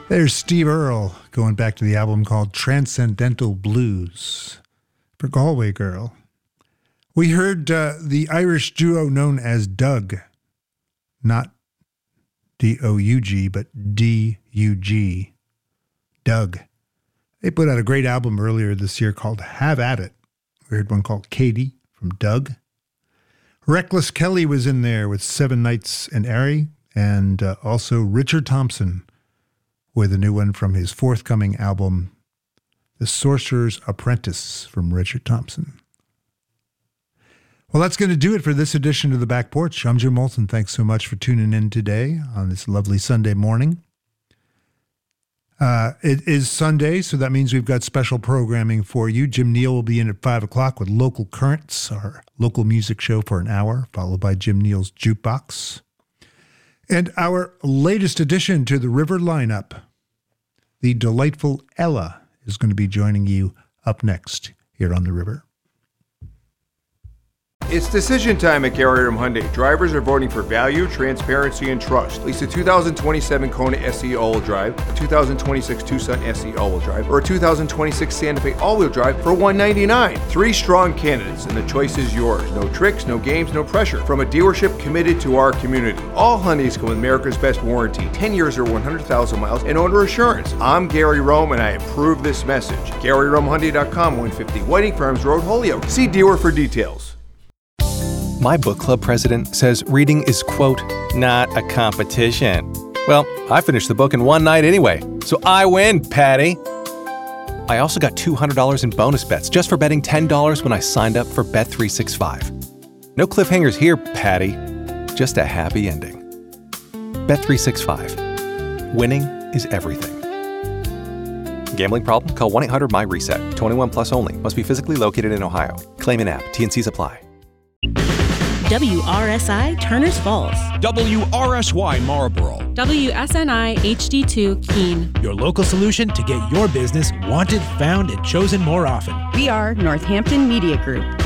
There's Steve Earle going back to the album called Transcendental Blues for Galway Girl. We heard the Irish duo known as Doug, not D-O-U-G, but D-U-G, Doug. They put out a great album earlier this year called Have At It. We heard one called Katie from Doug. Reckless Kelly was in there with Seven Nights and Airy, and also Richard Thompson with a new one from his forthcoming album, The Sorcerer's Apprentice, from Richard Thompson. Well, that's going to do it for this edition of The Back Porch. I'm Jim Moulton. Thanks so much for tuning in today on this lovely Sunday morning. It is Sunday, so that means we've got special programming for you. Jim Neal will be in at 5 o'clock with Local Currents, our local music show for an hour, followed by Jim Neal's Jukebox. And our latest addition to the River lineup, the delightful Ella, is going to be joining you up next here on the River. It's decision time at Gary Rim Hyundai. Drivers are voting for value, transparency, and trust. Lease a 2027 Kona SE all-wheel drive, a 2026 Tucson SE all-wheel drive, or a 2026 Santa Fe all-wheel drive for $199. 3 strong candidates, and the choice is yours. No tricks, no games, no pressure. From a dealership committed to our community. All Hyundais come with America's best warranty, 10 years or 100,000 miles, and owner assurance. I'm Gary Rome, and I approve this message. GaryRomeHyundai.com, 150 Whiting Farms Road, Holyoke. See dealer for details. My book club president says reading is, quote, not a competition. Well, I finished the book in one night anyway, so I win, Patty. I also got $200 in bonus bets just for betting $10 when I signed up for Bet365. No cliffhangers here, Patty. Just a happy ending. Bet365. Winning is everything. Gambling problem? Call 1-800-MY-RESET. 21 plus only. Must be physically located in Ohio. Claim in app. T&Cs apply. WRSI Turners Falls. WRSY Marlboro. WSNI HD2 Keene. Your local solution to get your business wanted, found, and chosen more often. We are Northampton Media Group.